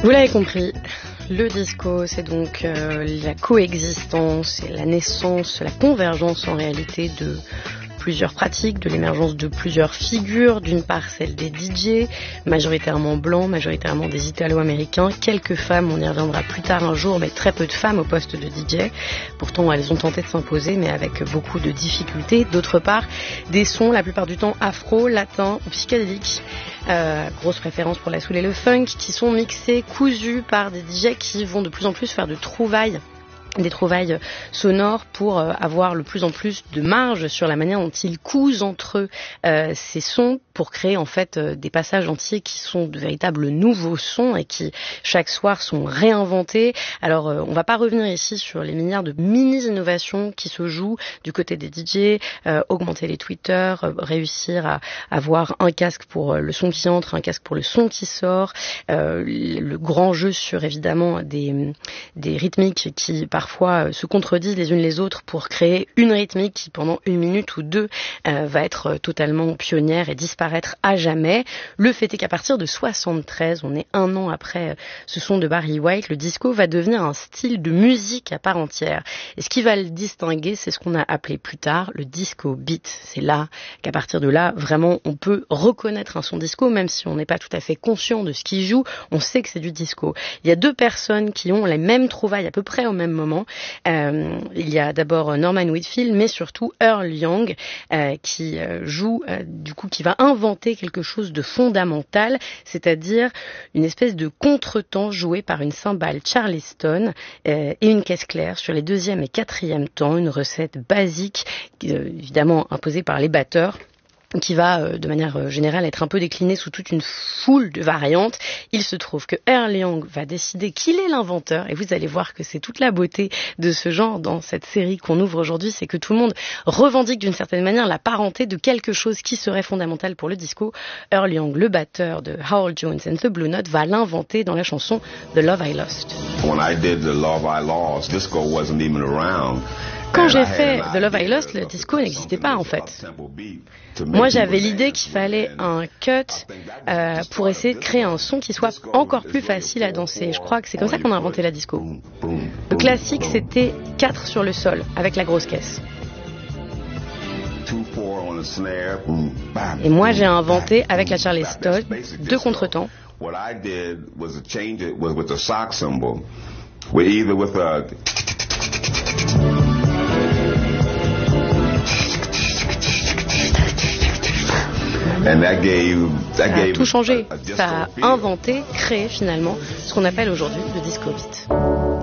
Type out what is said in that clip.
Vous l'avez compris, le disco, c'est donc la coexistence et la naissance, la convergence en réalité de plusieurs pratiques, de l'émergence de plusieurs figures, d'une part celle des DJ, majoritairement blancs, majoritairement des Italo-américains, quelques femmes, on y reviendra plus tard un jour, mais très peu de femmes au poste de DJ, pourtant elles ont tenté de s'imposer, mais avec beaucoup de difficultés. D'autre part, des sons, la plupart du temps afro, latins ou psychédéliques, grosse préférence pour la soul et le funk, qui sont mixés, cousus par des DJ qui vont de plus en plus faire de trouvailles, des trouvailles sonores pour avoir le plus en plus de marge sur la manière dont ils cousent entre eux ces sons pour créer en fait des passages entiers qui sont de véritables nouveaux sons et qui chaque soir sont réinventés. Alors on va pas revenir ici sur les milliards de mini-innovations qui se jouent du côté des DJ, augmenter les tweeters, réussir à avoir un casque pour le son qui entre, un casque pour le son qui sort, le grand jeu sur évidemment des rythmiques qui parfois se contredisent les unes les autres pour créer une rythmique qui pendant une minute ou deux va être totalement pionnière et disparaître à jamais. Le fait est qu'à partir de 73, on est un an après ce son de Barry White, le disco va devenir un style de musique à part entière. Et ce qui va le distinguer, c'est ce qu'on a appelé plus tard le disco beat. C'est là qu'à partir de là, vraiment, on peut reconnaître un son disco, même si on n'est pas tout à fait conscient de ce qui joue, on sait que c'est du disco. Il y a deux personnes qui ont les mêmes trouvailles à peu près au même moment. Il y a d'abord Norman Whitfield, mais surtout Earl Young, qui joue, du coup, qui va inventer quelque chose de fondamental, c'est-à-dire une espèce de contretemps joué par une cymbale Charleston et une caisse claire sur les deuxième et quatrième temps, une recette basique, évidemment imposée par les batteurs, qui va de manière générale être un peu déclinée sous toute une foule de variantes. Il se trouve que Earl Young va décider qu'il est l'inventeur, et vous allez voir que c'est toute la beauté de ce genre dans cette série qu'on ouvre aujourd'hui, c'est que tout le monde revendique d'une certaine manière la parenté de quelque chose qui serait fondamental pour le disco. Earl Young, le batteur de Howell Jones and the Blue Note, va l'inventer dans la chanson The Love I Lost. When I did The Love I Lost, disco wasn't even around. Quand j'ai fait The Love I Lost, le disco n'existait pas en fait. Moi j'avais l'idée qu'il fallait un cut pour essayer de créer un son qui soit encore plus facile à danser. Je crois que c'est comme ça qu'on a inventé la disco. Le classique c'était 4 sur le sol avec la grosse caisse. Et moi j'ai inventé avec la Charleston 2 contretemps. What I did was to change it with the sock cymbal, either with a Ça a tout changé, ça a inventé, créé finalement ce qu'on appelle aujourd'hui le disco beat.